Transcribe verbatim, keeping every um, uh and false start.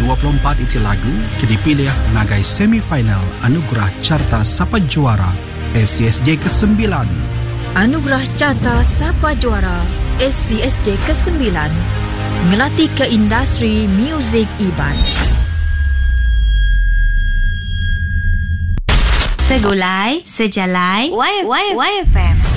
dua puluh empat iti lagu ke dipilih ngagai semifinal Anugerah Carta Sapa Juara S C S J kesembilan. Anugerah Carta Sapa Juara S C S J kesembilan ngelatih ke industri muzik Iban. Segulai, sejalai, Y F M.